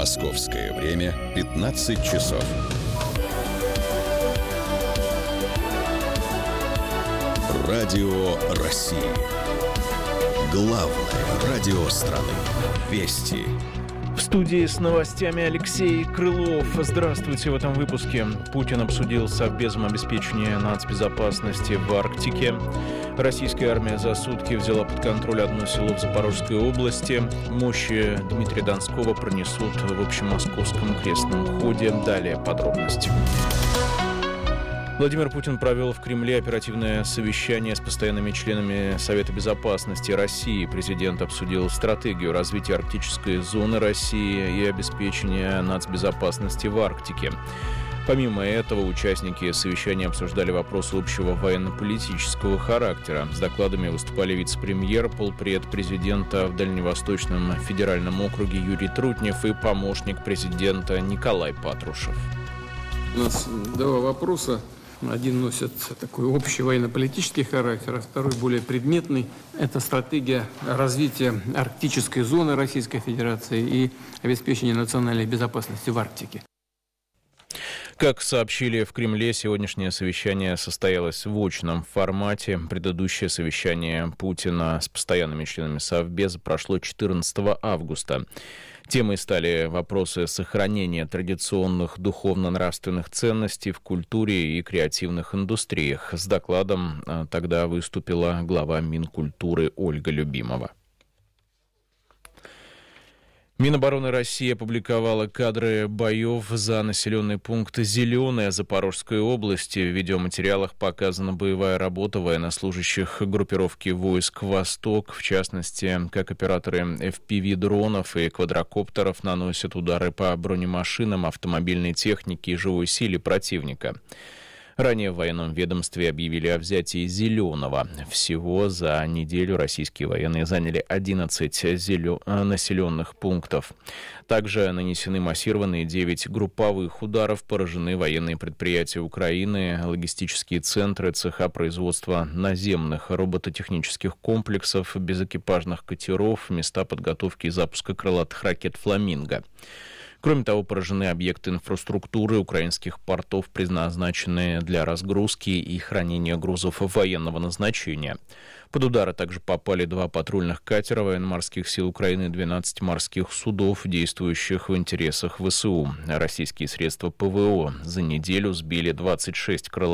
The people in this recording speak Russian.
Московское время 15 часов. Радио России. Главное радио страны. Вести. В студии с новостями Алексей Крылов. Здравствуйте. В этом выпуске Путин обсудил с Совбезом обеспечения нацбезопасности в Арктике. Российская армия за сутки взяла под контроль одно село в Запорожской области. Мощи Дмитрия Донского пронесут в общемосковском крестном ходе. Далее подробности. Владимир Путин провел в Кремле оперативное совещание с постоянными членами Совета безопасности России. Президент обсудил стратегию развития арктической зоны России и обеспечения нацбезопасности в Арктике. Помимо этого, участники совещания обсуждали вопросы общего военно-политического характера. С докладами выступали вице-премьер, полпред президента в Дальневосточном федеральном округе Юрий Трутнев и помощник президента Николай Патрушев. У нас два вопроса. Один носит такой общий военно-политический характер, а второй более предметный. Это стратегия развития арктической зоны Российской Федерации и обеспечения национальной безопасности в Арктике. Как сообщили в Кремле, сегодняшнее совещание состоялось в очном формате. Предыдущее совещание Путина с постоянными членами Совбеза прошло 14 августа. Темой стали вопросы сохранения традиционных духовно-нравственных ценностей в культуре и креативных индустриях. С докладом тогда выступила глава Минкультуры Ольга Любимова. Минобороны России опубликовала кадры боев за населенный пункт Зеленое Запорожской области. В видеоматериалах показана боевая работа военнослужащих группировки войск «Восток». В частности, как операторы FPV-дронов и квадрокоптеров наносят удары по бронемашинам, автомобильной технике и живой силе противника. Ранее в военном ведомстве объявили о взятии Зеленого. Всего за неделю российские военные заняли 11 населенных пунктов. Также нанесены массированные 9 групповых ударов, поражены военные предприятия Украины, логистические центры, цеха производства наземных робототехнических комплексов, безэкипажных катеров, места подготовки и запуска крылатых ракет «Фламинго». Кроме того, поражены объекты инфраструктуры украинских портов, предназначенные для разгрузки и хранения грузов военного назначения. Под удары также попали 2 патрульных катера военно-морских сил Украины, 12 морских судов, действующих в интересах ВСУ. Российские средства ПВО за неделю сбили 26 крылатых